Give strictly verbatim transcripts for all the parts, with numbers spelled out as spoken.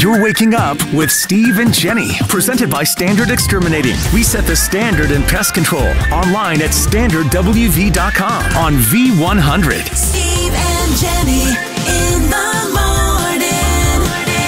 You're waking up with Steve and Jenny, presented by Standard Exterminating. We set the standard in pest control. Online at standard w v dot com on V one hundred. Steve and Jenny in the morning.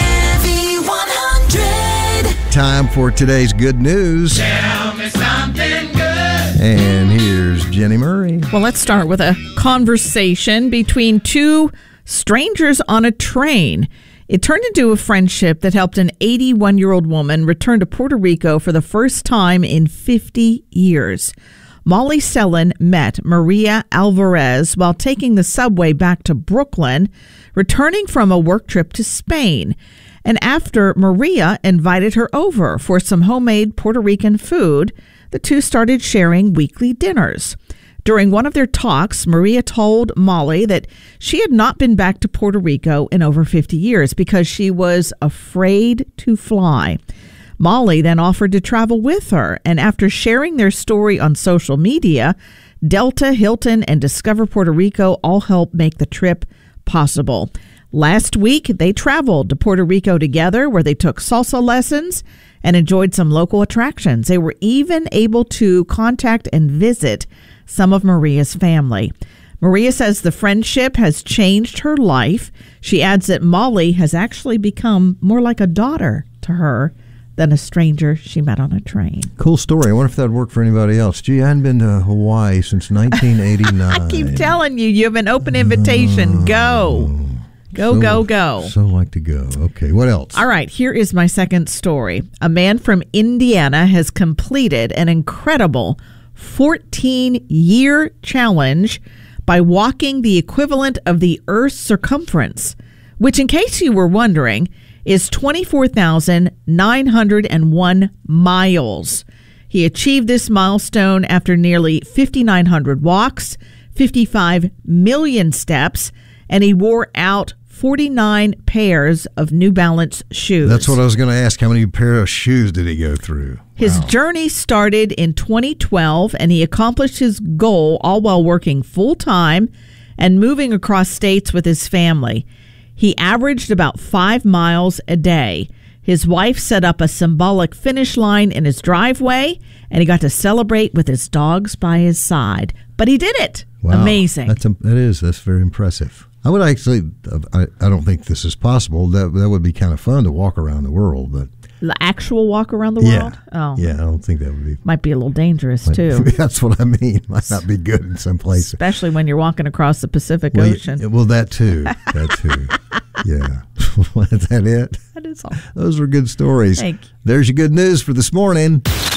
V one hundred. Time for today's good news. Tell me something good. And here's Jenny Murray. Well, let's start with a conversation between two strangers on a train. It turned into a friendship that helped an eighty-one-year-old woman return to Puerto Rico for the first time in fifty years. Molly Sellen met Maria Alvarez while taking the subway back to Brooklyn, returning from a work trip to Spain. And after Maria invited her over for some homemade Puerto Rican food, the two started sharing weekly dinners. During one of their talks, Maria told Molly that she had not been back to Puerto Rico in over fifty years because she was afraid to fly. Molly then offered to travel with her, and after sharing their story on social media, Delta, Hilton, and Discover Puerto Rico all helped make the trip possible. Last week, they traveled to Puerto Rico together, where they took salsa lessons and enjoyed some local attractions. They were even able to contact and visit some of Maria's family. Maria says the friendship has changed her life. She adds that Molly has actually become more like a daughter to her than a stranger she met on a train. Cool story. I wonder if that would work for anybody else. Gee, I hadn't been to Hawaii since nineteen eighty-nine. I keep telling you, you have an open invitation. Oh, go. Go, so, go, go. So like to go. Okay, what else? All right, here is my second story. A man from Indiana has completed an incredible fourteen-year challenge by walking the equivalent of the Earth's circumference, which, in case you were wondering, is twenty-four thousand nine hundred one miles. He achieved this milestone after nearly fifty-nine hundred walks, fifty-five million steps, and he wore out forty-nine pairs of New Balance shoes. That's what I was going to ask. How many pair of shoes did he go through? His Wow. journey started in twenty twelve, and he accomplished his goal all while working full-time and moving across states with his family. He averaged about five miles a day. His wife set up a symbolic finish line in his driveway, and he got to celebrate with his dogs by his side. But he did it. Wow. Amazing. That's a, that is. That's very impressive. I would actually, I, I don't think this is possible. That that would be kind of fun to walk around the world, but The actual walk around the yeah, world? Oh. yeah, I don't think that would be. Might be a little dangerous, might- too. That's what I mean. Might not be good in some places. Especially when you're walking across the Pacific Well, Ocean. y- well, that too. That too. Yeah. Is that it? That is all. Those were good stories. Thank you. There's your good news for this morning.